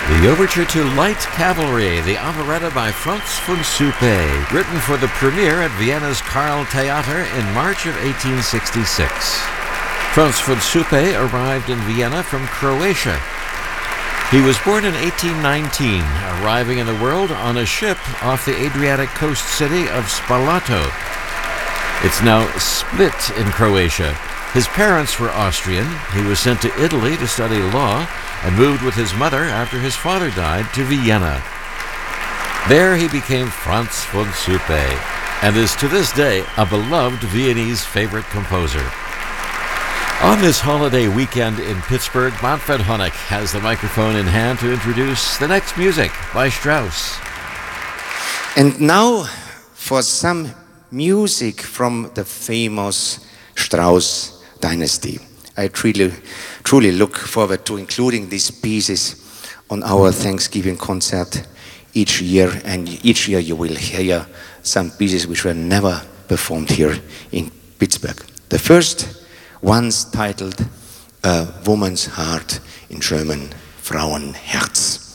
The Overture to Light Cavalry, the operetta by Franz von Suppé, written for the premiere at Vienna's Carl Theater in March of 1866. Franz von Suppé arrived in Vienna from Croatia. He was born in 1819, arriving in the world on a ship off the Adriatic coast city of Spalato. It's now Split in Croatia. His parents were Austrian. He was sent to Italy to study law and moved with his mother after his father died to Vienna. There he became Franz von Suppé and is to this day a beloved Viennese favorite composer. On this holiday weekend in Pittsburgh, Manfred Honeck has the microphone in hand to introduce the next music by Strauss. And now for some music from the famous Strauss dynasty. I truly look forward to including these pieces on our Thanksgiving concert each year, and each year you will hear some pieces which were never performed here in Pittsburgh. The first one's titled A Woman's Heart, in German Frauenherz.